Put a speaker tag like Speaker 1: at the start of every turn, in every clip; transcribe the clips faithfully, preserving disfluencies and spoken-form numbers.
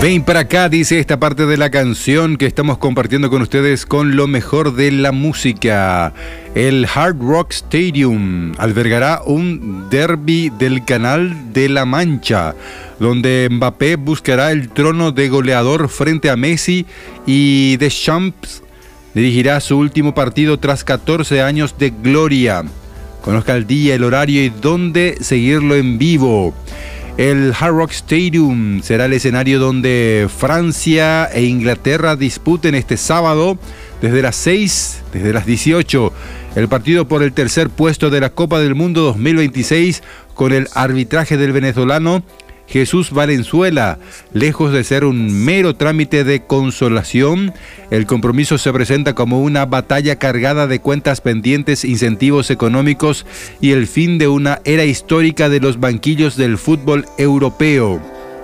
Speaker 1: Ven para acá, dice esta parte de la canción que estamos compartiendo con ustedes con lo mejor de la música. El Hard Rock Stadium albergará un derbi del Canal de la Mancha, donde Mbappé buscará el trono de goleador frente a Messi y Deschamps dirigirá su último partido tras catorce años de gloria. Conozca el día, el horario y dónde seguirlo en vivo. El Hard Rock Stadium será el escenario donde Francia e Inglaterra disputen este sábado desde las seis, desde las dieciocho, el partido por el tercer puesto de la Copa del Mundo dos mil veintiséis con el arbitraje del venezolano Jesús Valenzuela. Lejos de ser un mero trámite de consolación, el compromiso se presenta como una batalla cargada de cuentas pendientes, incentivos económicos y el fin de una era histórica de los banquillos del fútbol europeo.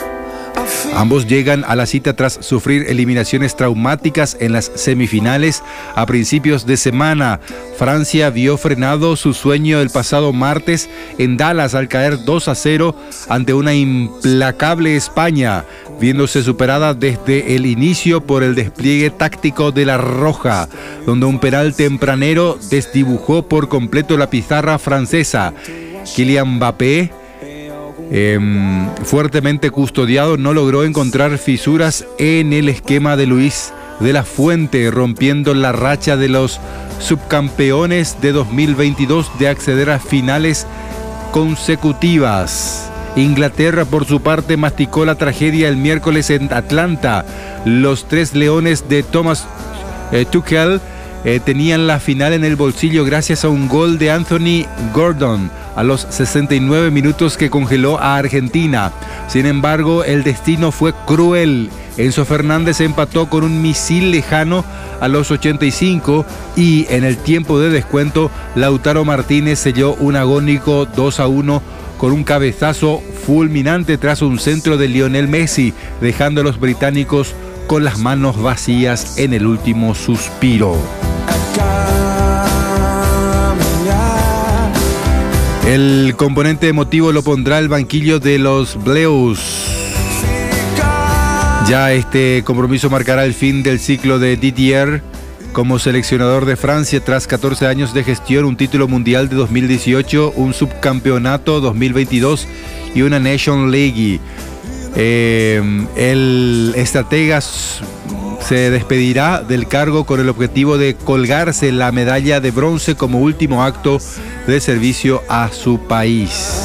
Speaker 1: Ambos llegan a la cita tras sufrir eliminaciones traumáticas en las semifinales a principios de semana. Francia vio frenado su sueño el pasado martes en Dallas al caer dos a cero ante una implacable España, viéndose superada desde el inicio por el despliegue táctico de la Roja, donde un penal tempranero desdibujó por completo la pizarra francesa. Kylian Mbappé, Eh, fuertemente custodiado, no logró encontrar fisuras en el esquema de Luis de la Fuente, rompiendo la racha de los subcampeones de dos mil veintidós de acceder a finales consecutivas. Inglaterra, por su parte, masticó la tragedia el miércoles en Atlanta. Los tres leones de Thomas eh, Tuchel eh, tenían la final en el bolsillo gracias a un gol de Anthony Gordon a los sesenta y nueve minutos que congeló a Argentina. Sin embargo, el destino fue cruel. Enzo Fernández empató con un misil lejano a los ochenta y cinco y en el tiempo de descuento, Lautaro Martínez selló un agónico dos a uno con un cabezazo fulminante tras un centro de Lionel Messi, dejando a los británicos con las manos vacías en el último suspiro. El componente emotivo lo pondrá el banquillo de los Bleus. Ya este compromiso marcará el fin del ciclo de Didier como seleccionador de Francia tras catorce años de gestión, un título mundial de dos mil dieciocho, un subcampeonato dos mil veintidós y una Nation League. Eh, el estratega se despedirá del cargo con el objetivo de colgarse la medalla de bronce como último acto de servicio a su país.